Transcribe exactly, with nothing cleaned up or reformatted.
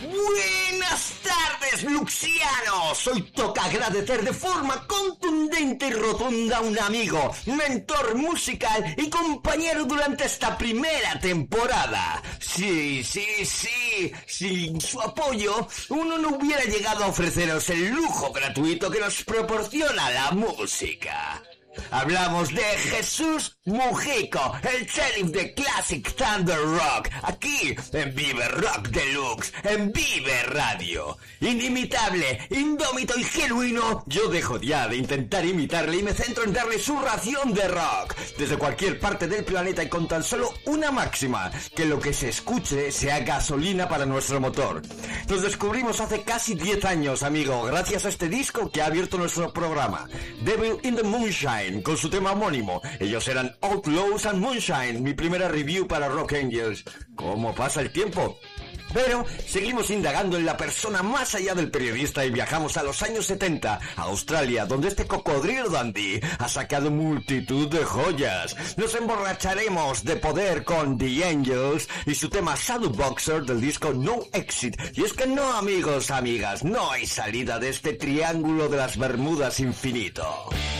Buenas tardes, Luxianos. Hoy toca agradecer de forma contundente y rotunda a un amigo, mentor musical y compañero durante esta primera temporada. Sí, sí, sí, sin su apoyo, uno no hubiera llegado a ofreceros el lujo gratuito que nos proporciona la música. Hablamos de Jesús Mujico, el sheriff de Classic Thunder Rock, aquí en Vive Rock Deluxe, en Vive Radio. Inimitable, indómito y genuino, yo dejo ya de intentar imitarle y me centro en darle su ración de rock, desde cualquier parte del planeta y con tan solo una máxima, que lo que se escuche sea gasolina para nuestro motor. Nos descubrimos hace casi diez años, amigo, gracias a este disco que ha abierto nuestro programa, Devil in the Moonshine, con su tema homónimo. Ellos eran Outlaws and Moonshine, mi primera review para Rock Angels. ¿Cómo pasa el tiempo? Pero seguimos indagando en la persona más allá del periodista y viajamos a los años setenta, a Australia, donde este cocodrilo dandy ha sacado multitud de joyas. Nos emborracharemos de poder con The Angels y su tema Shadow Boxer del disco No Exit. Y es que no, amigos, amigas, no hay salida de este triángulo de las Bermudas infinito.